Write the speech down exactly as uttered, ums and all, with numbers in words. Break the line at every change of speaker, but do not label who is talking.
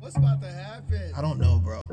What's about to happen?
I don't know, bro.